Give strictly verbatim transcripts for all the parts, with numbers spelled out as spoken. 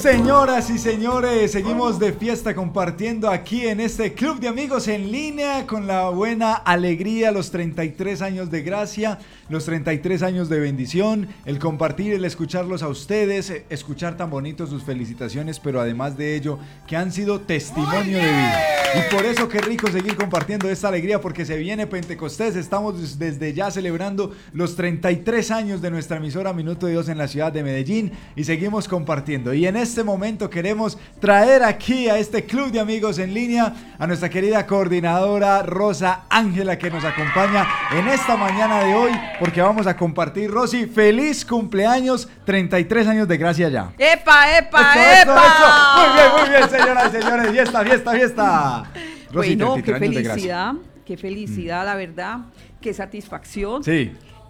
Señoras y señores, seguimos de fiesta compartiendo aquí en este club de amigos en línea con la buena alegría, los treinta y tres años de gracia, los treinta y tres años de bendición, el compartir, el escucharlos a ustedes, escuchar tan bonitos sus felicitaciones, pero además de ello, que han sido testimonio de vida. Y por eso qué rico seguir compartiendo esta alegría, porque se viene Pentecostés, estamos desde ya celebrando los treinta y tres años de nuestra emisora Minuto de Dios en la ciudad de Medellín y seguimos compartiendo. Y en este momento queremos traer aquí a este club de amigos en línea a nuestra querida coordinadora Rosa Ángela, que nos acompaña en esta mañana de hoy, porque vamos a compartir. Rosy, feliz cumpleaños, treinta y tres años de gracia ya. ¡Epa, epa, esto, epa! Esto, esto. Muy bien, muy bien, señoras y señores, fiesta, fiesta, fiesta. Rosy, Bueno, qué felicidad, de qué felicidad, mm. la verdad, qué satisfacción. Sí.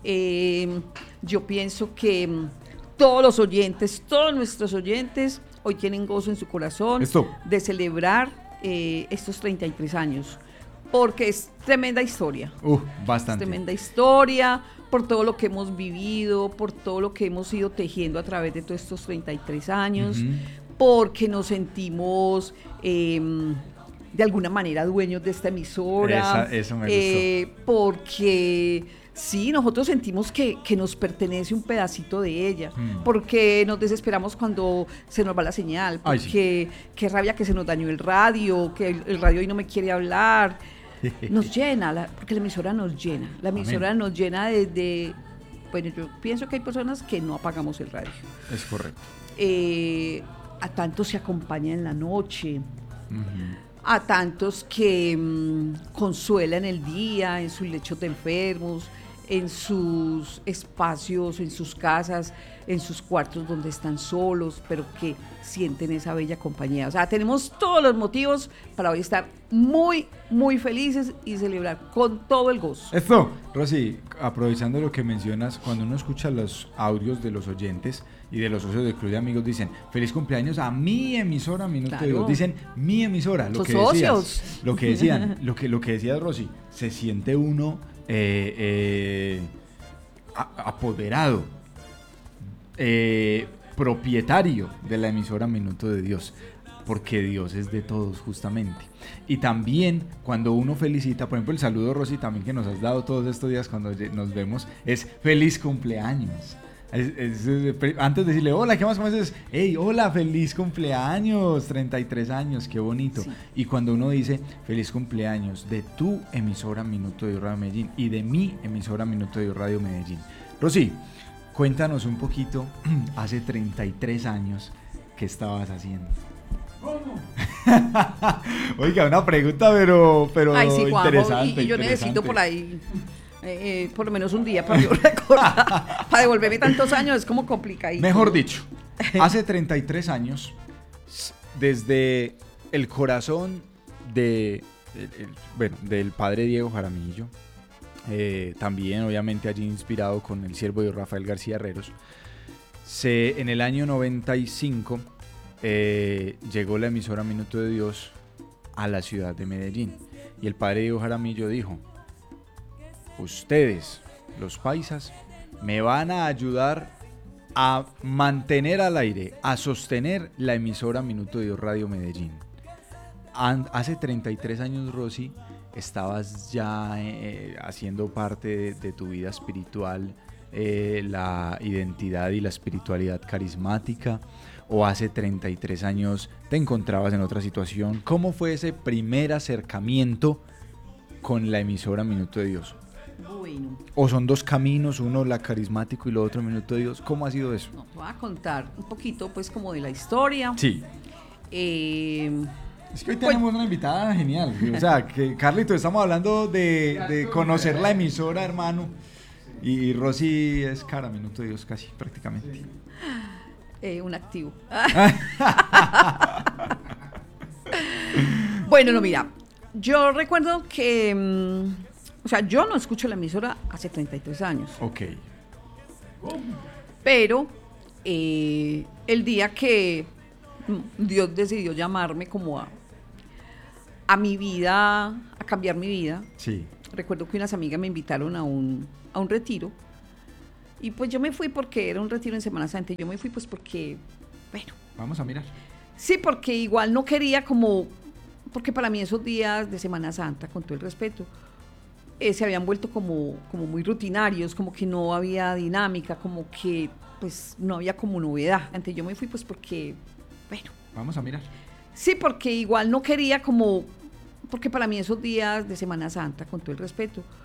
Eh, yo pienso que todos los oyentes, todos nuestros oyentes, hoy tienen gozo en su corazón Esto. de celebrar eh, estos treinta y tres años, porque es tremenda historia. Uh, bastante. Es tremenda historia, por todo lo que hemos vivido, por todo lo que hemos ido tejiendo a través de todos estos treinta y tres años, uh-huh. porque nos sentimos eh, de alguna manera dueños de esta emisora. Esa, eso me eh, gustó. Porque sí, nosotros sentimos que, que nos pertenece un pedacito de ella, mm. porque nos desesperamos cuando se nos va la señal, porque sí. qué rabia que se nos dañó el radio, que el, el radio hoy no me quiere hablar. Nos llena, la, porque la emisora nos llena, la emisora Amén. Nos llena desde, bueno, yo pienso que hay personas que no apagamos el radio. Es correcto. Eh, a tantos se acompaña en la noche, uh-huh. a tantos que mmm, consuelan el día en sus lechos de enfermos, en sus espacios, en sus casas, en sus cuartos donde están solos, pero que sienten esa bella compañía. O sea, tenemos todos los motivos para hoy estar muy, muy felices y celebrar con todo el gozo. Esto, Rosy, aprovechando lo que mencionas, cuando uno escucha los audios de los oyentes y de los socios del Club de Amigos, dicen, feliz cumpleaños a mi emisora Minuto claro. de Dios. Dicen, mi emisora, lo Los que socios. decías, lo que decían, lo que, lo que decías, Rosy, se siente uno eh, eh, apoderado, eh, propietario de la emisora Minuto de Dios, porque Dios es de todos justamente. Y también cuando uno felicita, por ejemplo el saludo, Rosy, también que nos has dado todos estos días cuando nos vemos, es feliz cumpleaños. Es, es, es, antes de decirle hola, ¿qué más? ¿Cómo es? Hey, hola, feliz cumpleaños, treinta y tres años, qué bonito. Sí. Y cuando uno dice feliz cumpleaños de tu emisora Minuto de Dios Radio Medellín y de mi emisora Minuto de Dios Radio Medellín. Rosy, cuéntanos un poquito, hace treinta y tres años, ¿qué estabas haciendo? ¿Cómo? Oiga, una pregunta, pero, pero Ay, sí, interesante. Y, y yo interesante. necesito por ahí, eh, eh, por lo menos un día para yo recordar. Para devolverme tantos años es como complicadito. Mejor dicho, hace treinta y tres años, desde el corazón de, el, el, bueno, del padre Diego Jaramillo, eh, también obviamente allí inspirado con el siervo de Rafael García Herreros, se, en el año noventa y cinco eh, llegó la emisora Minuto de Dios a la ciudad de Medellín y el padre Diego Jaramillo dijo: ustedes, los paisas, me van a ayudar a mantener al aire, a sostener la emisora Minuto de Dios Radio Medellín. Hace treinta y tres años, Rosy, estabas ya eh, haciendo parte de, de tu vida espiritual, eh, la identidad y la espiritualidad carismática, o hace treinta y tres años te encontrabas en otra situación. ¿Cómo fue ese primer acercamiento con la emisora Minuto de Dios? Bueno. ¿O son dos caminos, uno la carismático y lo otro Minuto de Dios? ¿Cómo ha sido eso? No, te voy a contar un poquito pues como de la historia. Sí. Eh... Es que hoy tenemos pues, una invitada genial. O sea, que Carlito, estamos hablando de, de conocer la emisora, hermano. Y Rosy es cara, Minuto de Dios casi, prácticamente. Eh, un activo. Bueno, no, mira. Yo recuerdo que... Um, o sea, yo no escucho la emisora hace treinta y tres años. Ok. Pero eh, el día que Dios decidió llamarme como a... a mi vida, a cambiar mi vida. Sí. Recuerdo que unas amigas me invitaron a un, a un retiro y pues yo me fui porque era un retiro en Semana Santa y yo me fui pues porque, bueno, Vamos a mirar. Sí, porque igual no quería como, porque para mí esos días de Semana Santa, con todo el respeto, eh, se habían vuelto como, como muy rutinarios, como que no había dinámica, como que pues no había como novedad. Antes yo me fui pues porque, bueno. Vamos a mirar. Sí, porque igual no quería como, porque para mí esos días de Semana Santa, con todo el respeto,